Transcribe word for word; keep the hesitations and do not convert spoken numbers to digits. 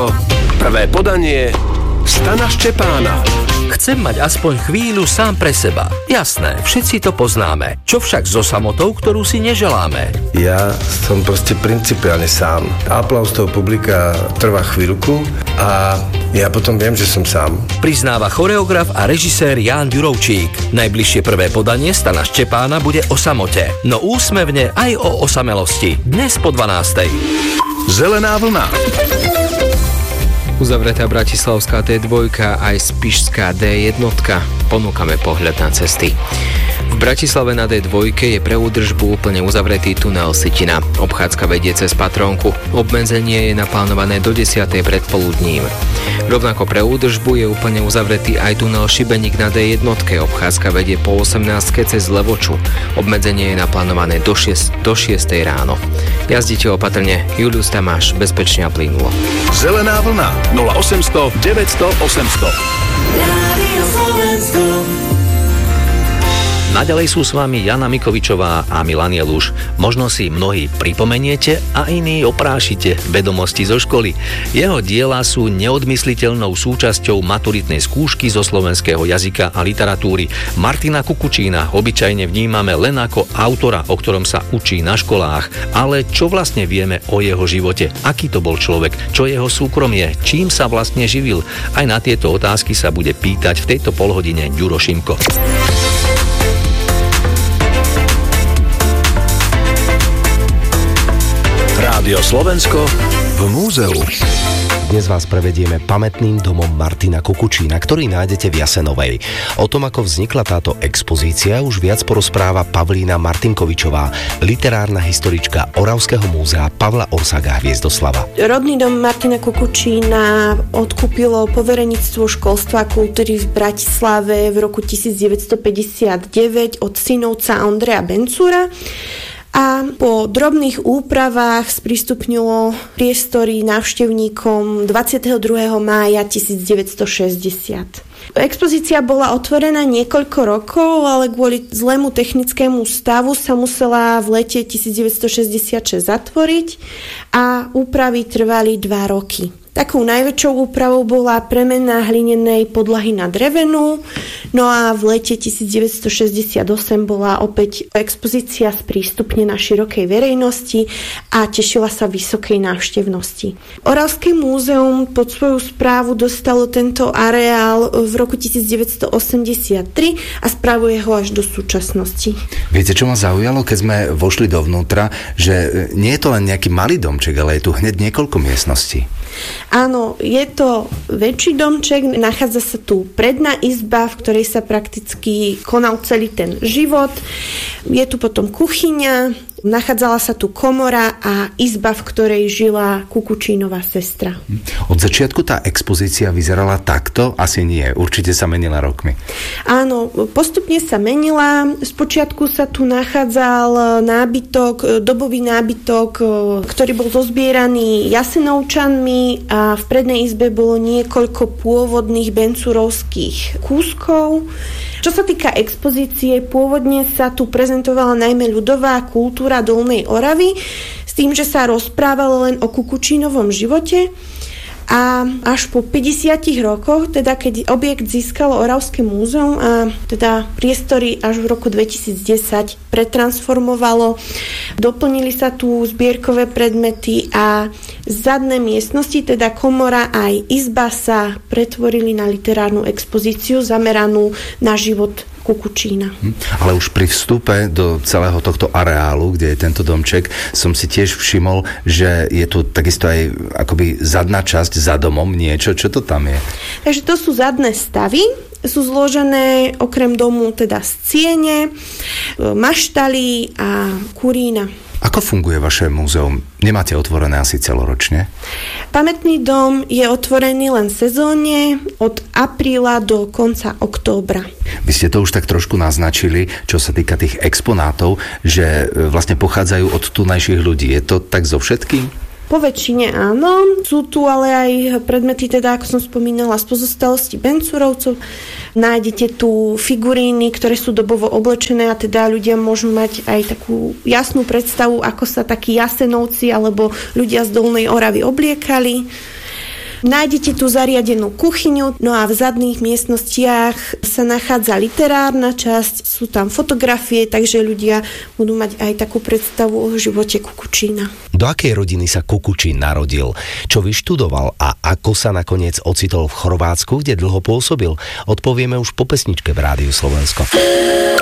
Prvé podanie Stana Ščepána. Chcem mať aspoň chvíľu sám pre seba. Jasné, všetci to poznáme. Čo však so samotou, ktorú si neželáme? Ja som proste principiálne sám. Aplauz toho publika trvá chvíľku a ja potom viem, že som sám. Priznáva choreograf a režisér Ján Ďurovčík. Najbližšie prvé podanie Stana Ščepána bude o samote. No úsmevne aj o osamelosti. Dnes po dvanástej. Zelená vlna. Uzavretá bratislavská té dva aj spišská dé jedna. Ponúkame pohľad na cesty. V Bratislave na dé dva je pre údržbu úplne uzavretý tunel Sitina. Obchádzka vedie cez Patrónku. Obmedzenie je naplánované do desiatej predpoludním. Rovnako pre údržbu je úplne uzavretý aj tunel Šibeník na dé jedna. Obchádzka vedie po osemnástke cez Levoču. Obmedzenie je naplánované do, šiest, do šiestej ráno. Jazdite opatrne. Julius Tamáš, bezpečne a plynulo. Zelená vlna nula osemsto deväťsto osemsto. Rádio Slovensko. Naďalej sú s vami Jana Mikovičová a Milan Jeluš. Možno si mnohí pripomeniete a iní oprášite vedomosti zo školy. Jeho diela sú neodmysliteľnou súčasťou maturitnej skúšky zo slovenského jazyka a literatúry. Martina Kukučína obyčajne vnímame len ako autora, o ktorom sa učí na školách. Ale čo vlastne vieme o jeho živote? Aký to bol človek? Čo jeho súkromie? Čím sa vlastne živil? Aj na tieto otázky sa bude pýtať v tejto polhodine Ďuro Šimko. Rádio Slovensko v múzeu. Dnes vás prevedieme pamätným domom Martina Kukučína, ktorý nájdete v Jasenovej. O tom, ako vznikla táto expozícia, už viac porozpráva Pavlína Martinkovičová, literárna historička Oravského múzea Pavla Orsága Hviezdoslava. Rodný dom Martina Kukučína odkúpilo povereníctvo školstva a kultúry v Bratislave v roku devätnásťstopäťdesiatdeväť od synovca Ondreja Bencúra. A po drobných úpravách sprístupnilo priestory návštevníkom dvadsiateho druhého mája devätnásťstošesťdesiat. Expozícia bola otvorená niekoľko rokov, ale kvôli zlému technickému stavu sa musela v lete devätnásťstošesťdesiatšesť zatvoriť a úpravy trvali dva roky. Takou najväčšou úpravou bola premena hlinenej podlahy na drevenú, no a v lete devätnásťstošesťdesiatosem bola opäť expozícia sprístupnená širokej verejnosti a tešila sa vysokej návštevnosti. Oravské múzeum pod svoju správu dostalo tento areál v roku devätnásťstoosemdesiattri a správuje ho až do súčasnosti. Viete, čo ma zaujalo, keď sme vošli dovnútra, že nie je to len nejaký malý domček, ale je tu hneď niekoľko miestností. Áno, je to väčší domček, nachádza sa tu predná izba, v ktorej sa prakticky konal celý ten život. Je tu potom kuchyňa, nachádzala sa tu komora a izba, v ktorej žila Kukučínova sestra. Od začiatku tá expozícia vyzerala takto? Asi nie, určite sa menila rokmi. Áno, postupne sa menila. Spočiatku sa tu nachádzal nábytok, dobový nábytok, ktorý bol zozbieraný Jasenovčanmi a v prednej izbe bolo niekoľko pôvodných bencúrovských kúskov. Čo sa týka expozície, pôvodne sa tu prezentovala najmä ľudová kultúra Dolnej Oravy s tým, že sa rozprávalo len o Kukučínovom živote. A až po päťdesiatich rokoch, teda keď objekt získalo Oravské múzeum a teda priestory až v roku dvetisícdesať pretransformovalo, doplnili sa tu zbierkové predmety a zadné miestnosti, teda komora aj izba sa pretvorili na literárnu expozíciu zameranú na život Kukučína. Ale už pri vstupe do celého tohto areálu, kde je tento domček, som si tiež všimol, že je tu takisto aj akoby zadná časť za domom niečo. Čo to tam je? Takže to sú zadné stavy. Sú zložené okrem domu teda z ciene, maštaly a kurína. Ako funguje vaše múzeum? Nemáte otvorené asi celoročne? Pamätný dom je otvorený len sezónne od apríla do konca októbra. Vy ste to už tak trošku naznačili, čo sa týka tých exponátov, že vlastne pochádzajú od tunajších ľudí. Je to tak so všetkým? Po väčšine áno. Sú tu ale aj predmety, teda ako som spomínala, z pozostalosti Bencúrovcov. Nájdete tu figuríny, ktoré sú dobovo oblečené a teda ľudia môžu mať aj takú jasnú predstavu, ako sa takí Jasenovci alebo ľudia z Dolnej Oravy obliekali. Nájdete tu zariadenú kuchyňu, no a v zadných miestnostiach sa nachádza literárna časť, sú tam fotografie, takže ľudia budú mať aj takú predstavu o živote Kukučína. Do akej rodiny sa Kukučín narodil? Čo vyštudoval a ako sa nakoniec ocitol v Chorvátsku, kde dlho pôsobil? Odpovieme už po pesničke v Rádiu Slovensko.